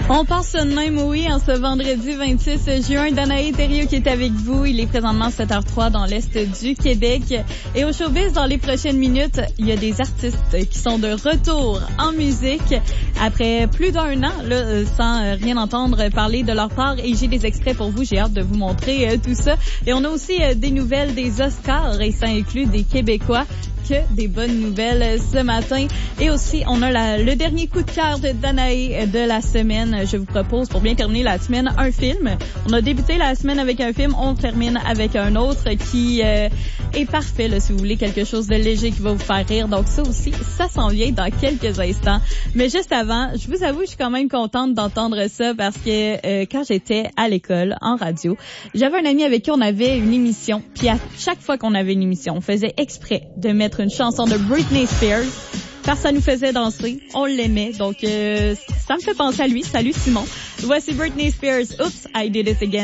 On passe de même, oui, en ce vendredi 26 juin. Danae Thériault qui est avec vous. Il est présentement 7h03 dans l'Est du Québec. Et au showbiz, dans les prochaines minutes, il y a des artistes qui sont de retour en musique après plus d'1 an, là, sans rien entendre parler de leur part. Et j'ai des extraits pour vous. J'ai hâte de vous montrer tout ça. Et on a aussi des nouvelles des Oscars, et ça inclut des Québécois. Que des bonnes nouvelles ce matin. Et aussi, on a le dernier coup de cœur de Danae de la semaine. Je vous propose, pour bien terminer la semaine, un film. On a débuté la semaine avec un film, on termine avec un autre qui est parfait, là, si vous voulez quelque chose de léger qui va vous faire rire. Donc ça aussi, ça s'en vient dans quelques instants. Mais juste avant, je vous avoue, je suis quand même contente d'entendre ça parce que quand j'étais à l'école, en radio, j'avais un ami avec qui on avait une émission. Puis à chaque fois qu'on avait une émission, on faisait exprès de mettre une chanson de Britney Spears parce que ça nous faisait danser, on l'aimait, donc ça me fait penser à lui. Salut Simon. Voici Britney Spears, Oops, I Did It Again.